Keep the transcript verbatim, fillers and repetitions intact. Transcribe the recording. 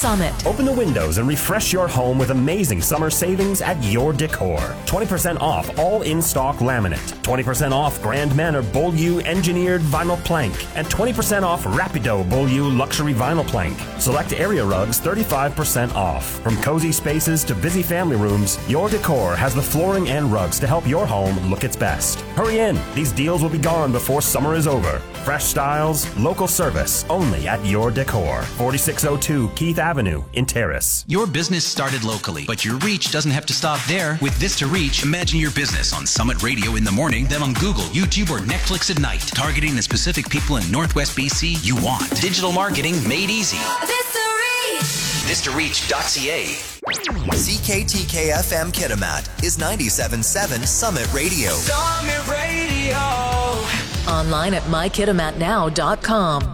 Summit. Open the windows and refresh your home with amazing summer savings at Your Decor. twenty percent off all in-stock laminate, twenty percent off Grand Manor Beaulieu engineered vinyl plank, and twenty percent off Rapido Beaulieu luxury vinyl plank. Select area rugs thirty-five percent off. From cozy spaces to busy family rooms, Your Decor has the flooring and rugs to help your home look its best. Hurry in. These deals will be gone before summer is over. Fresh styles, local service, only at Your Decor. forty-six oh two Keith Avenue in Terrace. Your business started locally, but your reach doesn't have to stop there. With Vista Reach, imagine your business on Summit Radio in the morning, then on Google, YouTube, or Netflix at night, targeting the specific people in Northwest B C you want. Digital marketing made easy. Vista Reach! Vista Reach dot C A. C K T K F M Kitimat is ninety-seven point seven Summit Radio. Summit Radio! Online at my kitimat now dot com.